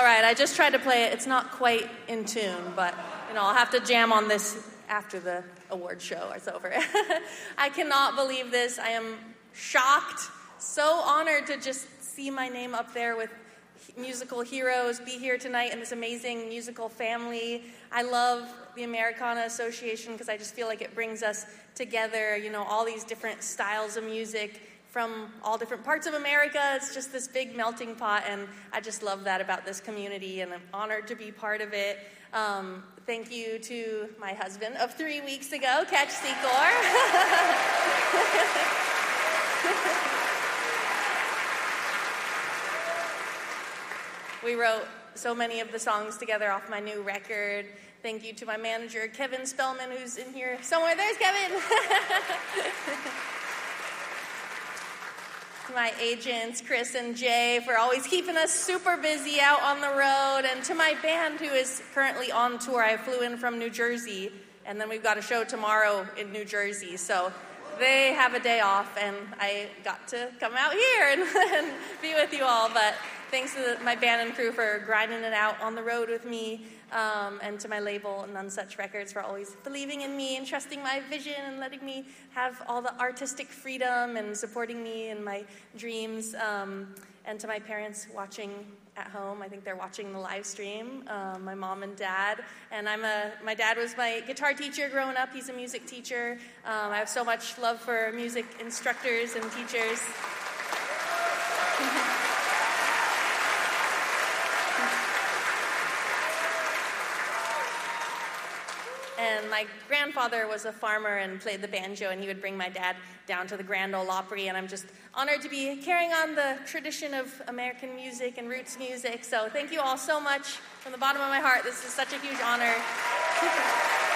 All right, I just tried to play it. It's not quite in tune, but, I'll have to jam on this after the award show is over. I cannot believe this. I am shocked, so honored to just see my name up there with musical heroes, be here tonight in this amazing musical family. I love the Americana Association because I just feel like it brings us together, all these different styles of music from all different parts of America. It's just this big melting pot, and I just love that about this community, and I'm honored to be part of it. Thank you to my husband of 3 weeks ago, Catch Secor. We wrote so many of the songs together off my new record. Thank you to my manager, Kevin Spellman, who's in here somewhere. There's Kevin. To my agents, Chris and Jay, for always keeping us super busy out on the road. And to my band, who is currently on tour. I flew in from New Jersey, and then we've got a show tomorrow in New Jersey. So they have a day off, and I got to come out here and be with you all. But thanks to my band and crew for grinding it out on the road with me, and to my label, None Such Records, for always believing in me and trusting my vision and letting me have all the artistic freedom and supporting me in my dreams. And to my parents watching at home, I think they're watching the live stream, my mom and dad. And my dad was my guitar teacher growing up. He's a music teacher. I have so much love for music instructors and teachers. And my grandfather was a farmer and played the banjo, and he would bring my dad down to the Grand Ole Opry, and I'm just honored to be carrying on the tradition of American music and roots music. So thank you all so much from the bottom of my heart. This is such a huge honor.